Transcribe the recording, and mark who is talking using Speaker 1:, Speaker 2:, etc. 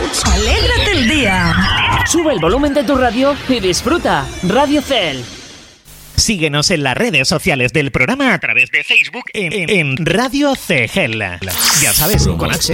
Speaker 1: Alégrate el día.
Speaker 2: Sube el volumen de tu radio y disfruta. Radio Cel.
Speaker 3: Síguenos en las redes sociales del programa a través de Facebook en Radio CGEL. Ya sabes, con H.